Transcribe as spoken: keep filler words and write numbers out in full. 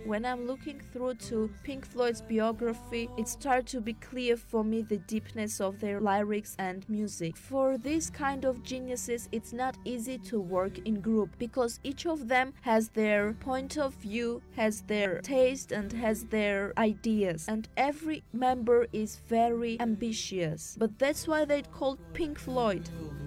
When I'm looking through to Pink Floyd's biography, it starts to be clear for me the deepness of their lyrics and music. For these kind of geniuses, it's not easy to work in group because each of them has their point of view, has their taste and has their ideas, and every member is very ambitious. But that's why they're called Pink Floyd.